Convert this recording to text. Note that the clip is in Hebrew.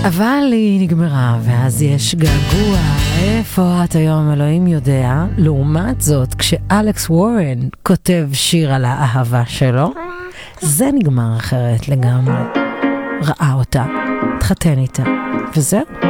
אבל היא נגמרה, ואז יש געגוע, איפה את היום אלוהים יודע. לעומת זאת, כשאלכס וורן כותב שיר על האהבה שלו, זה נגמר אחרת לגמרי. ראה אותה, התחתן איתה, וזהו.